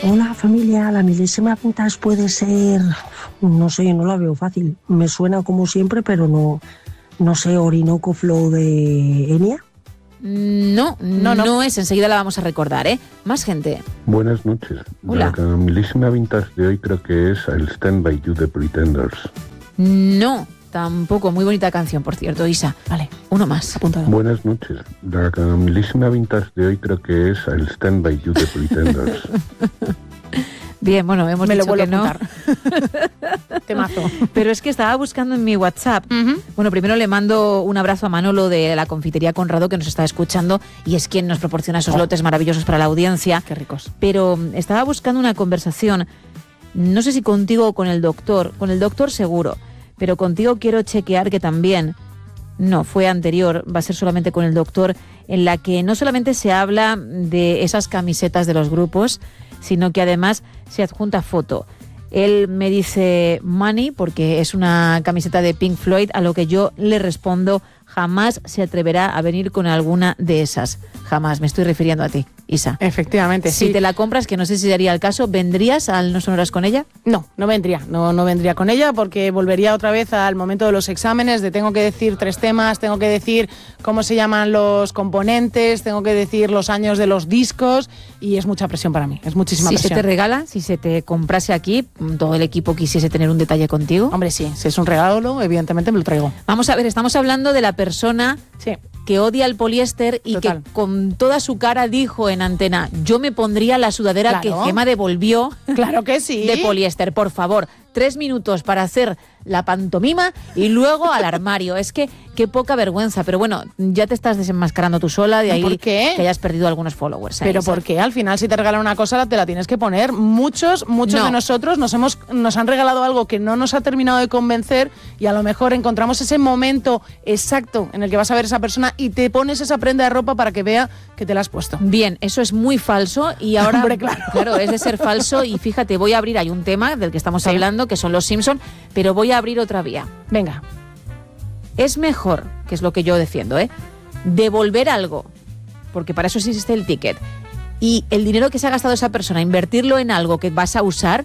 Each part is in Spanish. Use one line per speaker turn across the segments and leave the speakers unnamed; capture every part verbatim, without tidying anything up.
Hola familia, la milésima vintage puede ser, no sé, no la veo fácil. Me suena como siempre, pero no, no sé, Orinoco Flow de Enya.
No, no, no, no es. Enseguida la vamos a recordar, ¿eh? Más gente.
Buenas noches.
Hola.
La milésima vintage de hoy creo que es el Stand By You de Pretenders.
No, tampoco. Muy bonita canción, por cierto, Isa. Vale, uno más, apuntado.
Buenas noches. La milésima vintage de hoy creo que es el Stand By You de Pretenders.
Bien, bueno, hemos
Me
dicho
lo vuelvo
que no.
a apuntar. Temazo.
Pero es que estaba buscando en mi WhatsApp. Uh-huh. Bueno, primero le mando un abrazo a Manolo de la confitería Conrado, que nos está escuchando y es quien nos proporciona esos oh. lotes maravillosos para la audiencia.
Qué ricos.
Pero estaba buscando una conversación, no sé si contigo o con el doctor, con el doctor seguro, pero contigo quiero chequear que también, no, fue anterior, va a ser solamente con el doctor, en la que no solamente se habla de esas camisetas de los grupos, sino que además se adjunta foto. Él me dice money porque es una camiseta de Pink Floyd, a lo que yo le respondo, jamás se atreverá a venir con alguna de esas. Jamás, me estoy refiriendo a ti, Isa.
Efectivamente,
si
sí.
te la compras, que no sé si sería el caso, ¿vendrías al No Sonoras con ella?
No, no vendría, no, no vendría con ella porque volvería otra vez al momento de los exámenes, de tengo que decir tres temas, tengo que decir cómo se llaman los componentes, tengo que decir los años de los discos y es mucha presión para mí, es muchísima
si
presión.
Si se te regala, si se te comprase aquí, todo el equipo quisiese tener un detalle contigo.
Hombre, sí, si es un regalo, evidentemente me lo traigo.
Vamos a ver, estamos hablando de la persona
sí.
que odia el poliéster y Total. que con toda su cara dijo en antena, yo me pondría la sudadera
claro.
que Gemma devolvió.
Claro que sí.
De poliéster, por favor. Tres minutos para hacer la pantomima y luego al armario. Es que qué poca vergüenza. Pero bueno, ya te estás desenmascarando tú sola, de ahí
¿Por qué?
que hayas perdido algunos followers.
Pero
¿sabes?
¿por qué? Al final, si te regalan una cosa, te la tienes que poner. Muchos, muchos
no.
de nosotros nos hemos, nos han regalado algo que no nos ha terminado de convencer y a lo mejor encontramos ese momento exacto en el que vas a ver a esa persona y te pones esa prenda de ropa para que vea que te la has puesto.
Bien, eso es muy falso y ahora,
Hombre, claro.
claro, es de ser falso y fíjate, voy a abrir, hay un tema del que estamos sí. hablando, que son los Simpson, pero voy a abrir otra vía.
Venga.
Es mejor, que es lo que yo defiendo, ¿eh? devolver algo, porque para eso existe el ticket, y el dinero que se ha gastado esa persona, invertirlo en algo que vas a usar,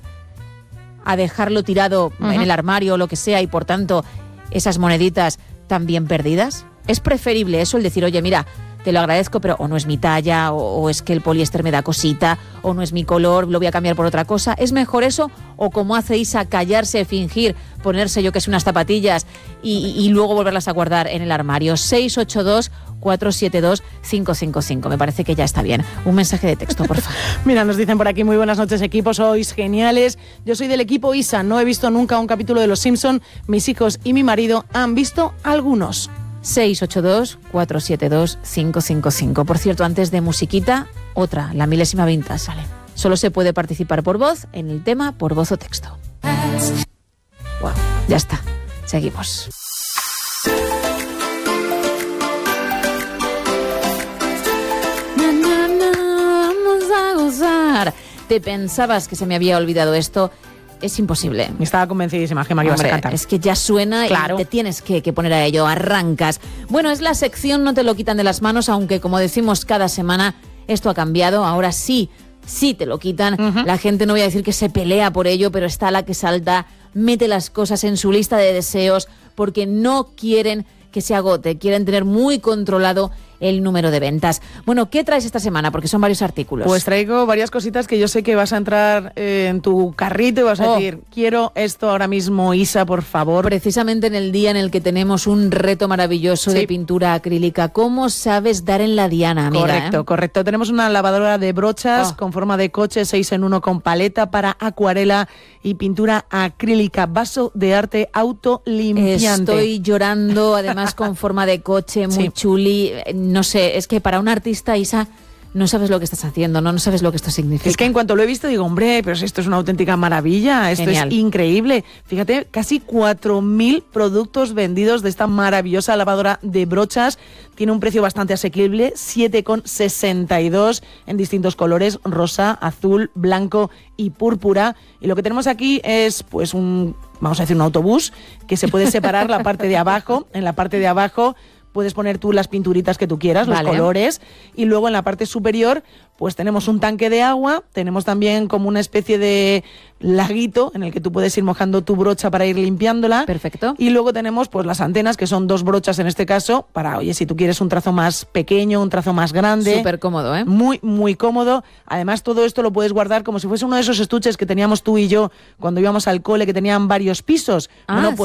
a dejarlo tirado uh-huh. en el armario o lo que sea, y por tanto esas moneditas también perdidas. Es preferible eso, el decir, oye, mira, te lo agradezco, pero o no es mi talla, o, o es que el poliéster me da cosita, o no es mi color, lo voy a cambiar por otra cosa. ¿Es mejor eso? O como hace Isa, callarse, fingir, ponerse yo que sé unas zapatillas y, y, y luego volverlas a guardar en el armario. seis ocho dos, cuatro siete dos, cinco cinco cinco. Me parece que ya está bien. Un mensaje de texto, por favor.
Mira, nos dicen por aquí, muy buenas noches equipo, sois geniales. Yo soy del equipo Isa, no he visto nunca un capítulo de Los Simpson. Mis hijos y mi marido han visto algunos.
seis ocho dos, cuatro siete dos, cinco cinco cinco. Por cierto, antes de musiquita, otra, la milésima vintage. Vale. Solo se puede participar por voz en el tema, por voz o texto. Wow, ya está. Seguimos. Vamos a gozar. ¿Te pensabas que se me había olvidado esto? Es imposible.
Estaba convencidísima, Gemma, que ibas a cantar.
Es que ya suena
claro.
y te tienes que, que poner a ello, arrancas. Bueno, es la sección No te lo quitan de las manos, aunque como decimos cada semana, esto ha cambiado. Ahora sí, sí te lo quitan. Uh-huh. La gente, no voy a decir que se pelea por ello, pero está la que salta, mete las cosas en su lista de deseos, porque no quieren que se agote, quieren tener muy controlado el número de ventas. Bueno, ¿qué traes esta semana? Porque son varios artículos.
Pues traigo varias cositas que yo sé que vas a entrar eh, en tu carrito y vas
oh.
a decir, quiero esto ahora mismo, Isa, por favor.
Precisamente en el día en el que tenemos un reto maravilloso sí. de pintura acrílica. ¿Cómo sabes dar en la diana, amiga?
Correcto,
eh?
correcto. Tenemos una lavadora de brochas
oh.
con forma de coche, seis en uno con paleta para acuarela y pintura acrílica, vaso de arte autolimpiante.
Estoy llorando, además con forma de coche, muy sí. chuli. No sé, es que para un artista, Isa, no sabes lo que estás haciendo, no, no sabes lo que esto significa.
Es que en cuanto lo he visto digo, hombre, pero esto es una auténtica maravilla, esto Genial. Es increíble. Fíjate, casi cuatro mil productos vendidos de esta maravillosa lavadora de brochas. Tiene un precio bastante asequible, siete con sesenta y dos en distintos colores, rosa, azul, blanco y púrpura. Y lo que tenemos aquí es pues un, vamos a decir, un autobús que se puede separar la parte de abajo. En la parte de abajo puedes poner tú las pinturitas que tú quieras,
Vale.
los colores, y luego en la parte superior pues tenemos un tanque de agua, tenemos también como una especie de laguito en el que tú puedes ir mojando tu brocha para ir limpiándola.
Perfecto.
Y luego tenemos pues las antenas, que son dos brochas en este caso, para, oye, si tú quieres un trazo más pequeño, un trazo más grande.
Súper cómodo, ¿eh?
Muy, muy cómodo. Además, todo esto lo puedes guardar como si fuese uno de esos estuches que teníamos tú y yo cuando íbamos al cole, que tenían varios pisos.
Ah,
bueno, pues